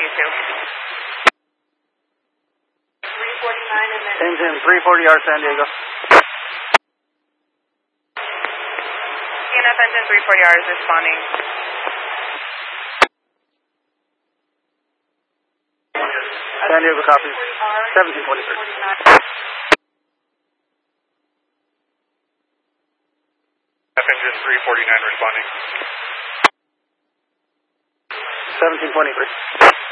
2. 349 and then... Engine 340R San Diego. CNF engine 340R is responding. San Diego copies. 1723. Engine 349 responding. 1723.